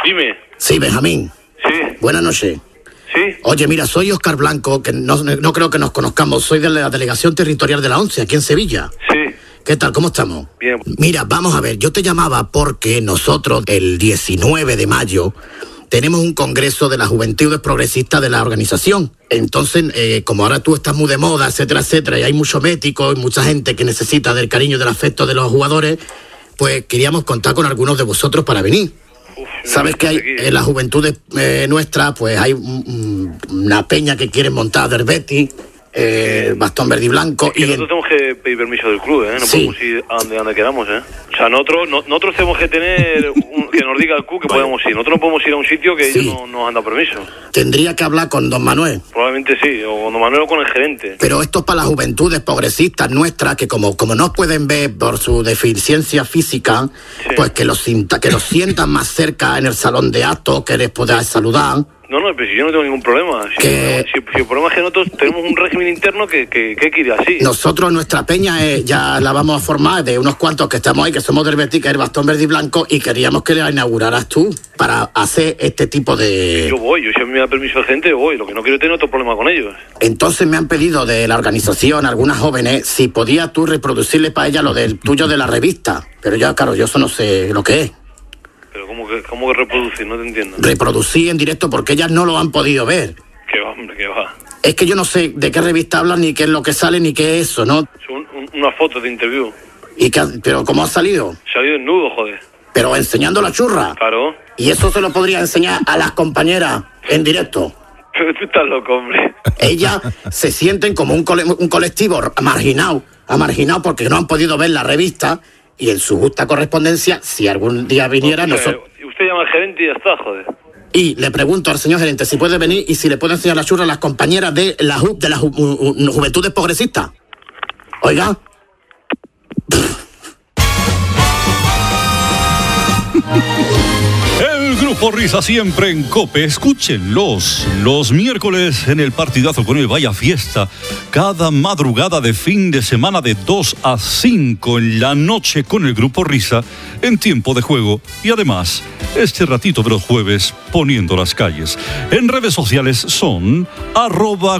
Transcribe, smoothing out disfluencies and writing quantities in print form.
Dime. Sí, Benjamín. Sí. Buenas noches. Sí. Oye, mira, soy Óscar Blanco, que no creo que nos conozcamos. Soy de la Delegación Territorial de la ONCE, aquí en Sevilla. Sí. ¿Qué tal? ¿Cómo estamos? Bien. Mira, vamos a ver, yo te llamaba porque nosotros, el 19 de mayo, tenemos un congreso de las Juventudes Progresistas de la organización. Entonces, como ahora tú estás muy de moda, etcétera, etcétera, y hay muchos médicos y mucha gente que necesita del cariño y del afecto de los jugadores, pues queríamos contar con algunos de vosotros para venir. Sabes que hay en las juventudes nuestras, pues hay una peña que quieren montar del Betis, bastón verde y blanco. Es que nosotros tenemos que pedir permiso del club, ¿eh? No Sí. podemos ir a donde queramos, ¿eh? O sea, nosotros tenemos que tener que nos diga el club que podemos ir. Nosotros no podemos ir a un sitio que Sí. ellos no nos han dado permiso. Tendría que hablar con don Manuel. Probablemente sí, o con don Manuel o con el gerente. Pero esto es para las juventudes progresistas nuestras, que como no pueden ver por su deficiencia física, Sí. pues que los sientan más cerca en el salón de actos, que les podáis saludar. No, pero si yo no tengo ningún problema. Si el problema es que nosotros tenemos un régimen interno que hay que ir así. Nosotros, nuestra peña, ya la vamos a formar de unos cuantos que estamos ahí, que somos del Betis, que es el bastón verde y blanco, y queríamos que la inauguraras tú para hacer este tipo de... Yo voy, si a mí me da permiso el gente, yo voy. Lo que no quiero es tener otro problema con ellos. Entonces me han pedido de la organización, algunas jóvenes, si podías tú reproducirle para ella lo del tuyo de la revista. Pero ya, claro, yo eso no sé lo que es. Pero ¿cómo que reproducir? No te entiendo. Reproducir en directo porque ellas no lo han podido ver. Que va, hombre, que va. Es que yo no sé de qué revista hablan, ni qué es lo que sale, ni qué es eso, ¿no? Son unas fotos de interview. Pero ¿cómo ha salido? Salió desnudo, joder. Pero enseñando la churra. Claro. Y eso se lo podría enseñar a las compañeras en directo. Pero tú estás loco, hombre. Ellas se sienten como un colectivo marginado porque no han podido ver la revista, y en su justa correspondencia, si algún día viniera... Usted llama al gerente y ya está, joder. Y le pregunto al señor gerente si puede venir y si le puede enseñar la churra a las compañeras de la Juventudes Progresistas. Oiga. El Grupo Risa siempre en COPE. Escúchenlos los miércoles en el partidazo con el Vaya Fiesta. Cada madrugada de fin de semana de 2 a 5 en la noche con el Grupo Risa en tiempo de juego. Y además, este ratito de los jueves poniendo las calles. En redes sociales son